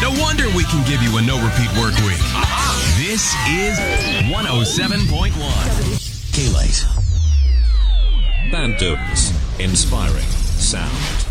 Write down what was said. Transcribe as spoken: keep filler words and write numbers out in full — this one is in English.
No wonder we can give you a no-repeat work week. This is one oh seven point one. K-Lite. Band Dudes. Inspiring sound.